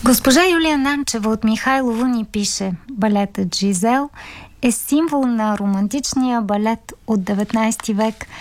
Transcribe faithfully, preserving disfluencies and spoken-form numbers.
Госпожа Юлия Нанчева от Михайлово ни пише: балетът Жизел е символ на романтичния балет от деветнайсети век,